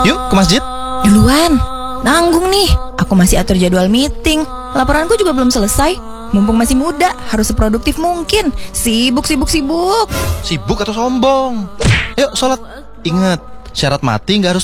Yuk ke masjid. Duluan, nanggung nih. Aku masih atur jadwal meeting. Laporanku juga belum selesai. Mumpung masih muda, harus seproduktif mungkin. Sibuk. Sibuk atau sombong? Yuk sholat. Ingat, syarat mati nggak harus